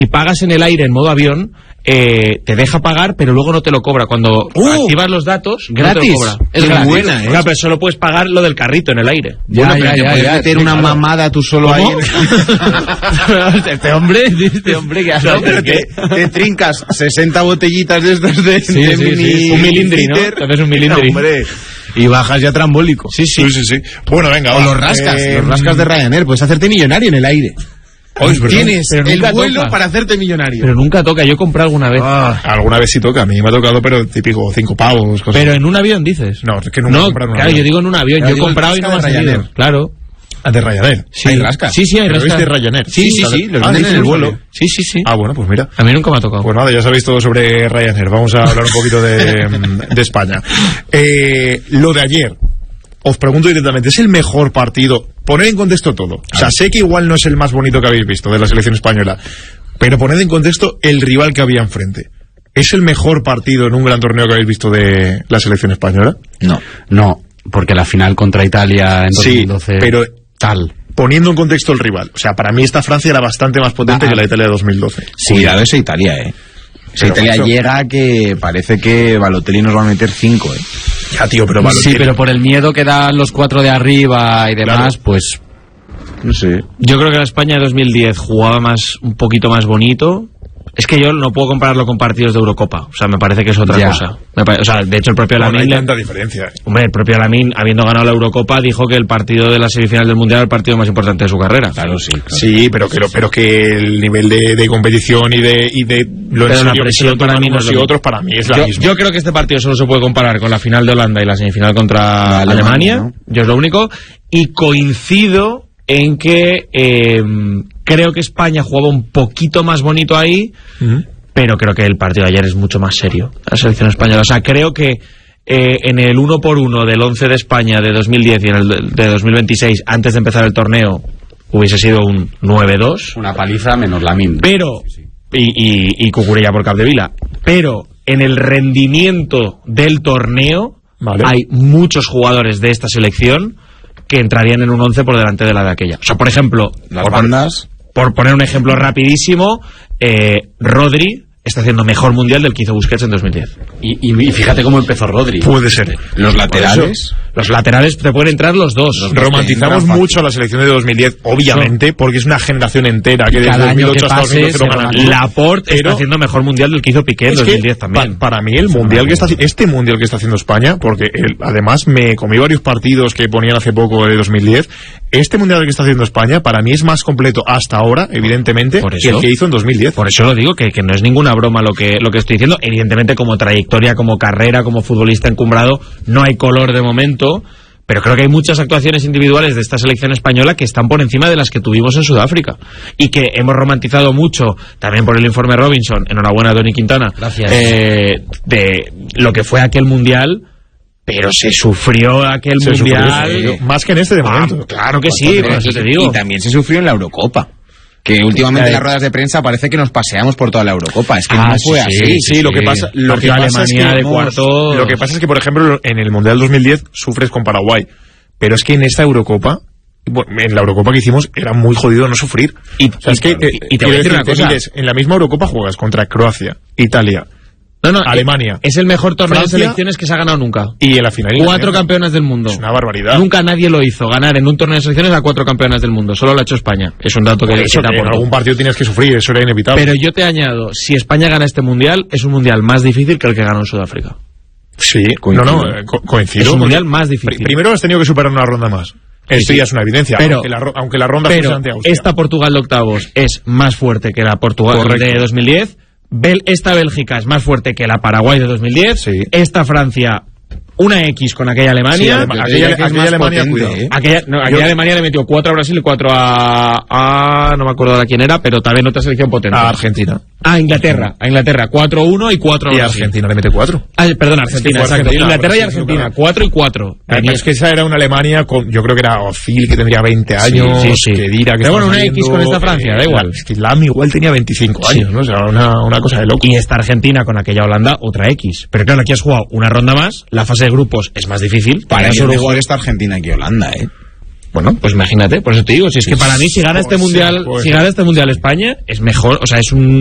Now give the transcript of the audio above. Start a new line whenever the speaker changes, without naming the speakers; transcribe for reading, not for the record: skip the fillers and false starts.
y pagas en el aire en modo avión, te deja pagar, pero luego no te lo cobra. Cuando activas los datos,
gratis.
No te lo cobra.
Es gratis. Buena,
Claro, pero solo puedes pagar lo del carrito en el aire.
Ya, puedes meter una mamada tú solo. ¿Cómo?
Ahí. Este hombre que hace.
No, pero te trincas 60 botellitas de estos de mini...
Un milindri, ¿no? Entonces un milindri.
Hombre. Y bajas ya trambólico.
Sí. Bueno, venga,
o los rascas de Ryanair, puedes hacerte millonario en el aire. Tienes el vuelo para hacerte millonario.
Pero nunca toca, yo he comprado alguna vez.
Alguna vez sí toca, a mí me ha tocado, pero típico 5 pavos, cosas.
Pero en un avión dices.
No, es que nunca he comprado en un
avión. Yo digo en un avión, yo he comprado y no me ha salido. Claro.
¿De Ryanair?
Sí.
¿Hay rascas?
Sí, hay rascas.
¿Lo viste Ryanair?
Sí,
lo venden en el vuelo.
Sí.
Bueno, pues mira.
A mí nunca me ha tocado.
Pues nada, ya sabéis todo sobre Ryanair. Vamos a hablar un poquito de España. Lo de ayer, os pregunto directamente, ¿es el mejor partido? Poner en contexto todo. O sea, sé que igual no es el más bonito que habéis visto de la selección española, pero poned en contexto el rival que había enfrente. ¿Es el mejor partido en un gran torneo que habéis visto de la selección española?
No, porque la final contra Italia en 2012...
Sí, pero
tal.
Poniendo en contexto el rival. O sea, para mí esta Francia era bastante más potente que la Italia de 2012.
Sí. Cuidado esa Italia, Esa Italia llega que parece que Balotelli nos va a meter 5,
Ya, tío, pero Balotelli...
Sí, pero por el miedo que dan los 4 de arriba y demás, pues...
No sé.
Yo creo que la España de 2010 jugaba un poquito más bonito. Es que yo no puedo compararlo con partidos de Eurocopa. O sea, me parece que es otra cosa. O sea, de hecho el propio Lamine...
No hay tanta diferencia.
Hombre, el propio Lamine, habiendo ganado la Eurocopa, dijo que el partido de la semifinal del Mundial era el partido más importante de su carrera.
Claro, sí.
Sí, pero que el nivel de competición y de lo en serio que se lo toman unos y otros, para mí es la misma.
Yo creo que este partido solo se puede comparar con la final de Holanda y la semifinal contra Alemania, ¿no? Yo es lo único. Y coincido en que creo que España jugaba un poquito más bonito ahí, pero creo que el partido de ayer es mucho más serio, la selección española. O sea, creo que en el 1-1 del 11 de España de 2010 y en el de 2026, antes de empezar el torneo, hubiese sido un 9-2.
Una paliza menos Lamine.
Pero, y Cucurella por Capdevila, pero en el rendimiento del torneo, hay muchos jugadores de esta selección que entrarían en un 11 por delante de la de aquella. O sea, por ejemplo, por poner un ejemplo rapidísimo, Rodri está haciendo mejor mundial del que hizo Busquets en 2010.
Y fíjate cómo empezó Rodri.
Puede ser.
Los laterales.
Los laterales te pueden entrar los dos.
Romantizamos mucho a la selección de 2010, obviamente, porque es una generación entera que desde 2008 hasta 2012 lo ganan.
Laporte está haciendo mejor mundial del que hizo Piqué en 2010 también.
Para mí el mundial que está este mundial que está haciendo España, porque además me comí varios partidos que ponían hace poco de 2010. Este mundial que está haciendo España para mí es más completo hasta ahora, evidentemente, que el que hizo en 2010.
Por eso lo digo, que no es ninguna broma lo que estoy diciendo. Evidentemente, como trayectoria, como carrera, como futbolista encumbrado, no hay color de momento, pero creo que hay muchas actuaciones individuales de esta selección española que están por encima de las que tuvimos en Sudáfrica y que hemos romantizado mucho, también por el informe Robinson, enhorabuena Toni Quintana.
Gracias.
De lo que fue aquel mundial. Pero se sufrió aquel mundial.
Más que en este de momento.
Claro que sí, por eso te digo.
Y también se sufrió en la Eurocopa. Que últimamente en las ruedas de prensa parece que nos paseamos por toda la Eurocopa. Es que no fue así.
Sí, lo que pasa es que, por ejemplo, en el Mundial 2010 sufres con Paraguay. Pero es que en esta Eurocopa, en la Eurocopa que hicimos, era muy jodido no sufrir.
Y te voy a decir una cosa.
En la misma Eurocopa juegas contra Croacia, Italia, Alemania.
Es el mejor torneo de selecciones que se ha ganado nunca.
Y en la final
4 campeonas del mundo.
Es una barbaridad.
Nunca nadie lo hizo, ganar en un torneo de selecciones a 4 campeonas del mundo. Solo lo ha hecho España. Es un dato que
en algún partido tienes que sufrir, eso era inevitable.
Pero yo te añado, si España gana este mundial, es un mundial más difícil que el que ganó en Sudáfrica.
Sí, coincido.
Es un mundial más difícil.
Primero has tenido que superar una ronda más. Esto ya es una evidencia,
pero,
aunque la ronda fuese ante Austria.
Esta Portugal de octavos es más fuerte que la Portugal de 2010. Esta Bélgica es más fuerte que la Paraguay de 2010.
Sí.
Esta Francia, una X con aquella Alemania.
Sí, aquella Alemania, cuidado.
Aquella Alemania le metió 4 a Brasil y 4 a no me acuerdo de quién era, pero también otra selección potente.
A Argentina.
A Inglaterra. 4-1 y 4 a
Brasil. Y Argentina le mete 4.
Perdón, Argentina, exacto. Inglaterra y Argentina, 4 y 4.
Es que esa era una Alemania yo creo que era Ozil, que tendría 20 años.
Sí.
Que Dira, que
pero bueno, una X con esta Francia, da igual.
Es que Lam igual tenía 25 años, ¿no? O sea, una cosa de loco.
Y esta Argentina con aquella Holanda, otra X. Pero claro, aquí has jugado una ronda más, la fase de grupos es más difícil.
Para eso mejor esta Argentina que Holanda,
Bueno, pues imagínate, por eso te digo, si es que para mí si gana este mundial, si gana este mundial España, es mejor, o sea, es un